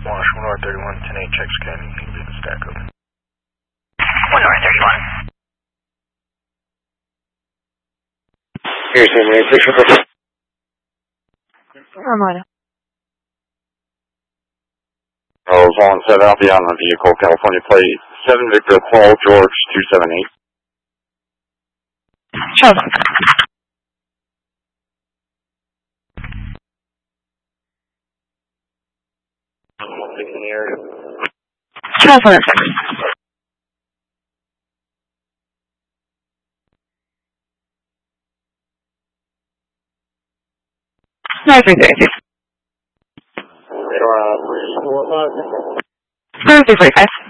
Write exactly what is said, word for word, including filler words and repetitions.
Washington North thirty-one, ten eight, check scanning, can you leave the stack open? one North thirty-one. Here's the main picture. Ramona. Oh, Vaughn said I'll be on the vehicle, California plate, seven Victor Paul George two seven eight. Charles. In the area. Charles one six. nine three thirty six. Radar, uh, what, what? nine three forty five.